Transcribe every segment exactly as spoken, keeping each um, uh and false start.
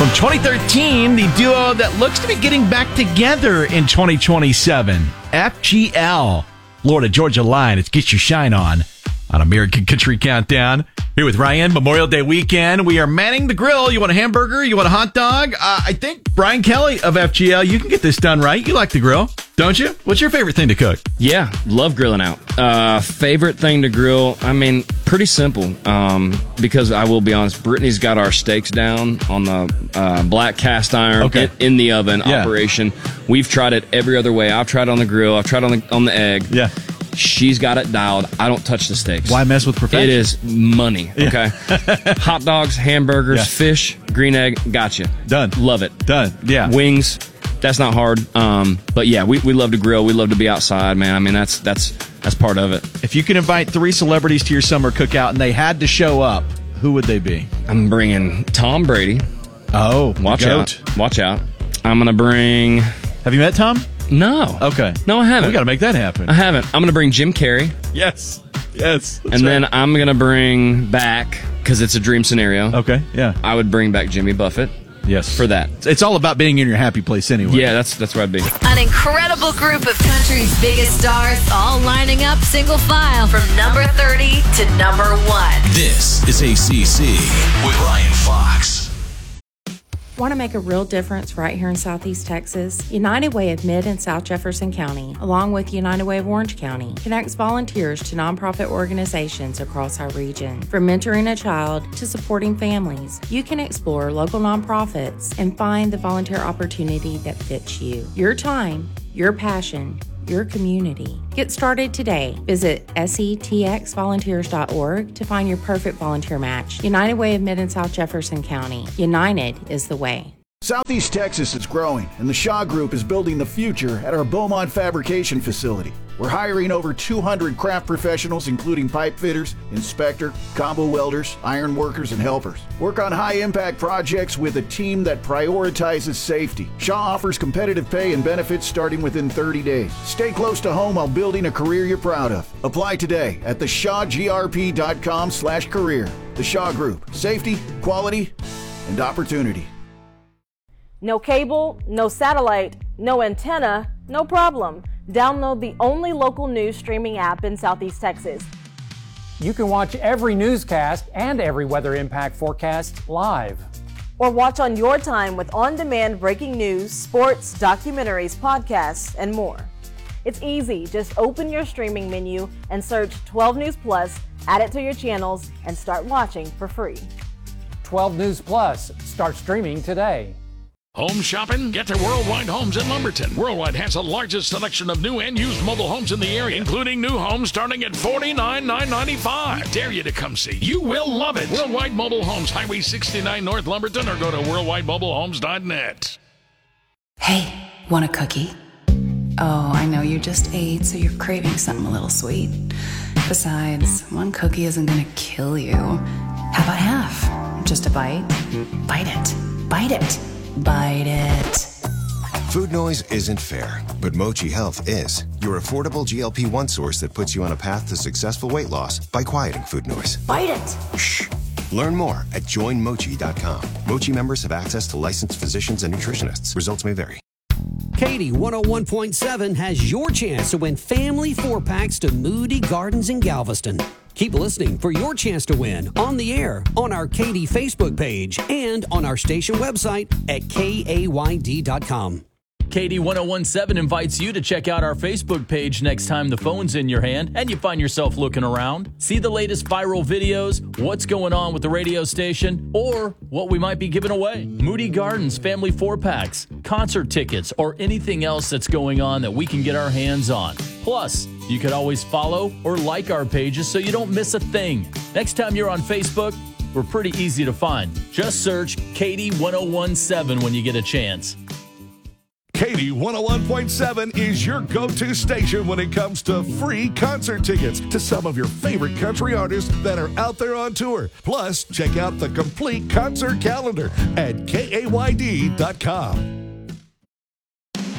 From twenty thirteen, the duo that looks to be getting back together in twenty twenty-seven, F G L. Florida Georgia Line. It's Get Your Shine On on American Country Countdown. Here with Ryan, Memorial Day weekend. We are manning the grill. You want a hamburger? You want a hot dog? Uh, I think Brian Kelly of F G L, you can get this done right. You like to grill, don't you? What's your favorite thing to cook? Yeah, love grilling out. Uh, favorite thing to grill, I mean, pretty simple. Um, because I will be honest, Brittany's got our steaks down on the uh, black cast iron Okay. in, in the oven Yeah. operation. We've tried it every other way. I've tried it on the grill. I've tried it on the, on the egg. Yeah. She's got it dialed. I don't touch the steaks. Why mess with perfection? It is money, okay? Hot dogs, hamburgers, Yeah. fish, green egg, gotcha. Done. Love it. Done. Yeah. Wings, that's not hard. Um, but yeah, we, we love to grill. We love to be outside, man. I mean, that's that's that's part of it. If you could invite three celebrities to your summer cookout and they had to show up, who would they be? I'm bringing Tom Brady. Oh, Watch goat. out. Watch out. I'm going to bring... Have you met Tom? No. Okay. No, I haven't. We got to make that happen. I haven't. I'm going to bring Jim Carrey. Yes. Yes. That's and right. then I'm going to bring back, because it's a dream scenario, Okay. Yeah. I would bring back Jimmy Buffett Yes. for that. It's all about being in your happy place anyway. Yeah, that's that's where I'd be. An incredible group of country's biggest stars all lining up single file from number thirty to number one. This is A C C with Ryan Fox. Want to make a real difference right here in Southeast Texas? United Way of Mid and South Jefferson County, along with United Way of Orange County, connects volunteers to nonprofit organizations across our region. From mentoring a child to supporting families, you can explore local nonprofits and find the volunteer opportunity that fits you. Your time, your passion, your community. Get started today. Visit S E T X volunteers dot org to find your perfect volunteer match. United Way of Mid and South Jefferson County. United is the way. Southeast Texas is growing, and the Shaw Group is building the future at our Beaumont fabrication facility. We're hiring over two hundred craft professionals, including pipe fitters, inspector, combo welders, iron workers, and helpers. Work on high-impact projects with a team that prioritizes safety. Shaw offers competitive pay and benefits starting within thirty days. Stay close to home while building a career you're proud of. Apply today at the shaw g r p dot com slash career. The Shaw Group. Safety, quality, and opportunity. No cable, no satellite, no antenna, no problem. Download the only local news streaming app in Southeast Texas. You can watch every newscast and every weather impact forecast live. Or watch on your time with on-demand breaking news, sports, documentaries, podcasts, and more. It's easy. Just open your streaming menu and search twelve News Plus, add it to your channels, and start watching for free. twelve News Plus. Start streaming today. Home shopping? Get to Worldwide Homes in Lumberton. Worldwide has the largest selection of new and used mobile homes in the area, including new homes starting at forty-nine thousand nine hundred ninety-five dollars. Dare you to come see. You will love it. Worldwide Mobile Homes, Highway sixty-nine North Lumberton, or go to worldwide mobile homes dot net. Hey, want a cookie? Oh, I know you just ate, so you're craving something a little sweet. Besides, one cookie isn't gonna kill you. How about half? Just a bite? Bite it. Bite it. Bite it. Food noise isn't fair, but Mochi Health is. Your affordable G L P one source that puts you on a path to successful weight loss by quieting food noise. Bite it. Shh. Learn more at join mochi dot com. Mochi members have access to licensed physicians and nutritionists. Results may vary. Katie one oh one point seven has your chance to win family four packs to Moody Gardens in Galveston. Keep listening for your chance to win on the air, on our Katie Facebook page, and on our station website at K A Y D dot com. Katie one oh one seven invites you to check out our Facebook page next time the phone's in your hand and you find yourself looking around. See the latest viral videos, what's going on with the radio station, or what we might be giving away. Moody Gardens family four packs, concert tickets, or anything else that's going on that we can get our hands on. Plus, you could always follow or like our pages so you don't miss a thing. Next time you're on Facebook, we're pretty easy to find. Just search Katie one oh one seven when you get a chance. Katie one oh one point seven is your go-to station when it comes to free concert tickets to some of your favorite country artists that are out there on tour. Plus, check out the complete concert calendar at K A Y D dot com.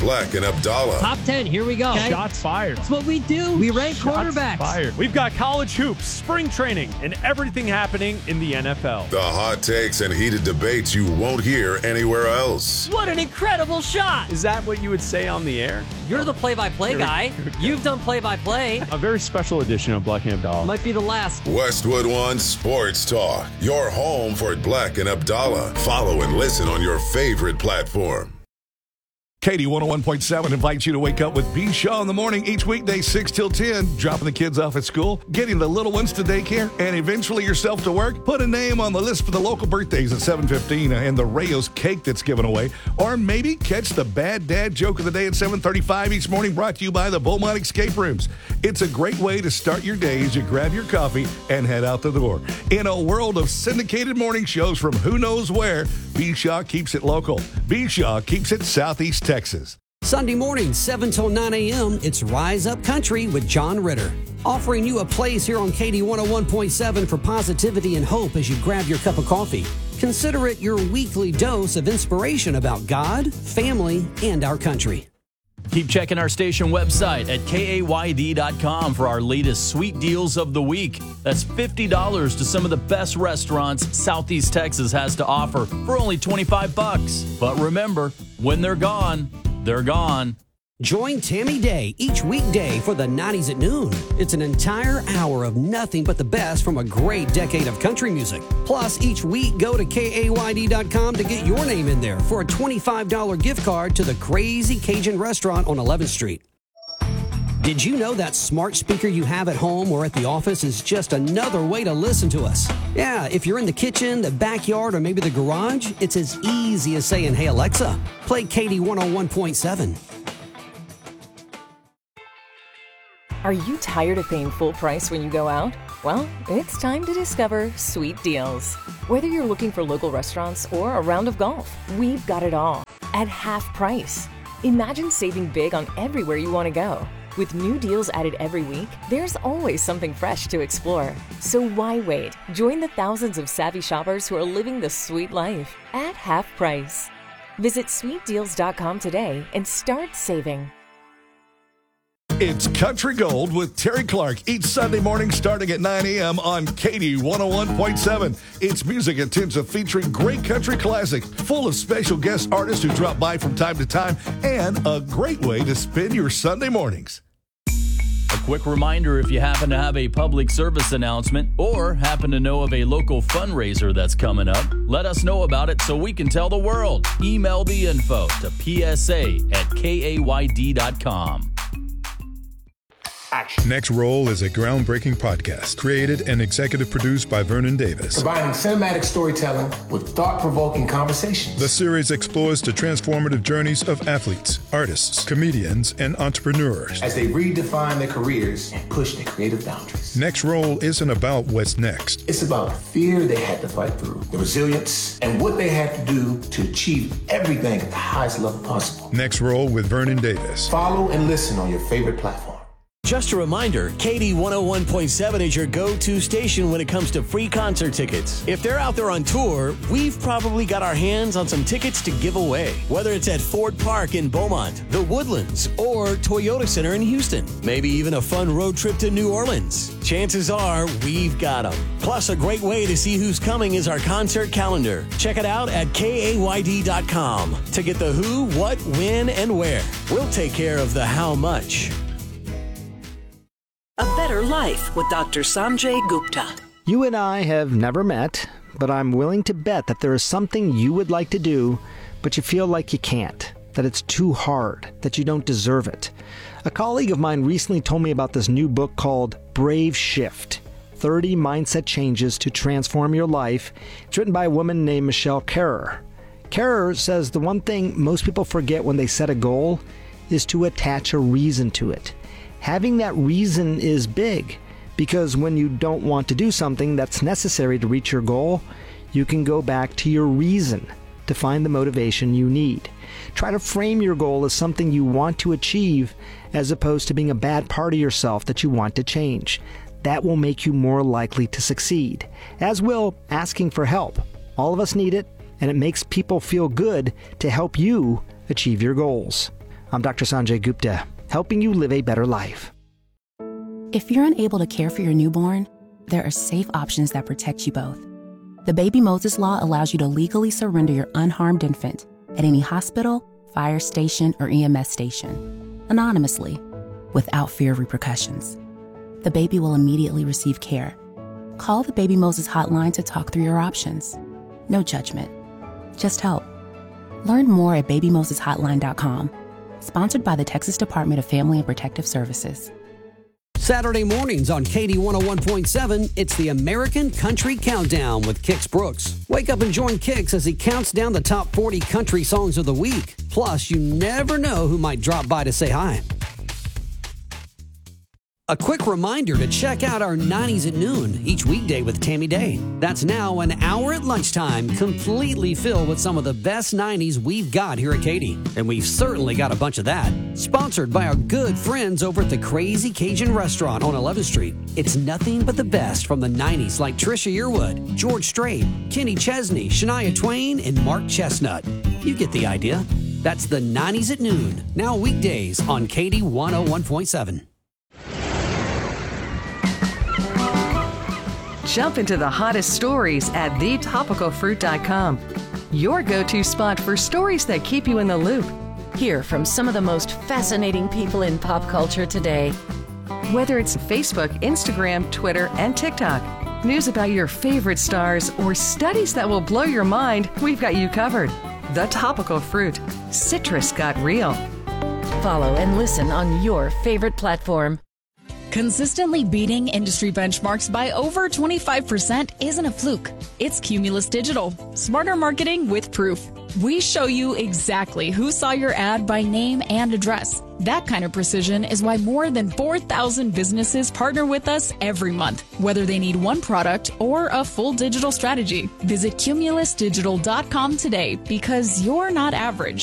Black and Abdallah. Top ten, here we go. Okay. Shots fired. That's what we do. We rank Shots quarterbacks. Fired. We've got college hoops, spring training, and everything happening in the N F L. The hot takes and heated debates you won't hear anywhere else. What an incredible shot. Is that what you would say on the air? You're the play-by-play guy. You've done play-by-play. A very special edition of Black and Abdallah. Might be the last. Westwood One Sports Talk. Your home for Black and Abdallah. Follow and listen on your favorite platform. Katie one oh one point seven invites you to wake up with B. Shaw in the morning each weekday, six till ten, dropping the kids off at school, getting the little ones to daycare, and eventually yourself to work. Put a name on the list for the local birthdays at seven fifteen and the Rayo's cake that's given away. Or maybe catch the bad dad joke of the day at seven thirty-five each morning, brought to you by the Beaumont Escape Rooms. It's a great way to start your day as you grab your coffee and head out the door. In a world of syndicated morning shows from who knows where, B. Shaw keeps it local. B. Shaw keeps it Southeast Texas. Sunday morning, seven till nine a.m., it's Rise Up Country with John Ritter. Offering you a place here on Katie one oh one point seven for positivity and hope as you grab your cup of coffee. Consider it your weekly dose of inspiration about God, family, and our country. Keep checking our station website at K A Y D dot com for our latest sweet deals of the week. That's fifty dollars to some of the best restaurants Southeast Texas has to offer for only twenty-five bucks. But remember, when they're gone, they're gone. Join Tammy Day each weekday for the nineties at noon. It's an entire hour of nothing but the best from a great decade of country music. Plus, each week, go to K A Y D dot com to get your name in there for a twenty-five dollars gift card to the Crazy Cajun Restaurant on eleventh Street. Did you know that smart speaker you have at home or at the office is just another way to listen to us? Yeah, if you're in the kitchen, the backyard, or maybe the garage, it's as easy as saying, "Hey Alexa, play Katie one oh one point seven. Are you tired of paying full price when you go out? Well, it's time to discover Sweet Deals. Whether you're looking for local restaurants or a round of golf, we've got it all at half price. Imagine saving big on everywhere you want to go. With new deals added every week, there's always something fresh to explore. So why wait? Join the thousands of savvy shoppers who are living the sweet life at half price. Visit sweet deals dot com today and start saving. It's Country Gold with Terry Clark each Sunday morning starting at nine a.m. on Katie one oh one point seven. It's music intensive featuring great country classics, full of special guest artists who drop by from time to time, and a great way to spend your Sunday mornings. A quick reminder, if you happen to have a public service announcement or happen to know of a local fundraiser that's coming up, let us know about it so we can tell the world. Email the info to P S A at K A Y D dot com. Action. Next Roll is a groundbreaking podcast created and executive produced by Vernon Davis. Combining cinematic storytelling with thought-provoking conversations. The series explores the transformative journeys of athletes, artists, comedians, and entrepreneurs as they redefine their careers and push their creative boundaries. Next Roll isn't about what's next. It's about the fear they had to fight through, the resilience, and what they had to do to achieve everything at the highest level possible. Next Roll with Vernon Davis. Follow and listen on your favorite platform. Just a reminder, Katie one oh one point seven is your go-to station when it comes to free concert tickets. If they're out there on tour, we've probably got our hands on some tickets to give away. Whether it's at Ford Park in Beaumont, the Woodlands, or Toyota Center in Houston. Maybe even a fun road trip to New Orleans. Chances are we've got them. Plus, a great way to see who's coming is our concert calendar. Check it out at K A Y D dot com to get the who, what, when, and where. We'll take care of the how much. A Better Life with Doctor Sanjay Gupta. You and I have never met, but I'm willing to bet that there is something you would like to do, but you feel like you can't, that it's too hard, that you don't deserve it. A colleague of mine recently told me about this new book called Brave Shift, thirty Mindset Changes to Transform Your Life. It's written by a woman named Michelle Kerrer. Kerrer says the one thing most people forget when they set a goal is to attach a reason to it. Having that reason is big, because when you don't want to do something that's necessary to reach your goal, you can go back to your reason to find the motivation you need. Try to frame your goal as something you want to achieve as opposed to being a bad part of yourself that you want to change. That will make you more likely to succeed, as will asking for help. All of us need it, and it makes people feel good to help you achieve your goals. I'm Doctor Sanjay Gupta, helping you live a better life. If you're unable to care for your newborn, there are safe options that protect you both. The Baby Moses Law allows you to legally surrender your unharmed infant at any hospital, fire station, or E M S station, anonymously, without fear of repercussions. The baby will immediately receive care. Call the Baby Moses hotline to talk through your options. No judgment, just help. Learn more at baby moses hotline dot com. Sponsored by the Texas Department of Family and Protective Services. Saturday mornings on K D one oh one point seven, it's the American Country Countdown with Kix Brooks. Wake up and join Kix as he counts down the top forty country songs of the week. Plus, you never know who might drop by to say hi. A quick reminder to check out our nineties at noon each weekday with Tammy Day. That's now an hour at lunchtime, completely filled with some of the best nineties we've got here at Katy. And we've certainly got a bunch of that. Sponsored by our good friends over at the Crazy Cajun Restaurant on eleventh street. It's nothing but the best from the nineties like Trisha Yearwood, George Strait, Kenny Chesney, Shania Twain, and Mark Chestnut. You get the idea. That's the nineties at noon, now weekdays on Katy one oh one point seven. Jump into the hottest stories at the topical fruit dot com. Your go-to spot for stories that keep you in the loop. Hear from some of the most fascinating people in pop culture today. Whether it's Facebook, Instagram, Twitter, and TikTok, news about your favorite stars, or studies that will blow your mind, we've got you covered. The Topical Fruit. Citrus got real. Follow and listen on your favorite platform. Consistently beating industry benchmarks by over twenty-five percent isn't a fluke. It's Cumulus Digital. Smarter marketing with proof. We show you exactly who saw your ad by name and address. That kind of precision is why more than four thousand businesses partner with us every month, whether they need one product or a full digital strategy. Visit cumulus digital dot com today because you're not average.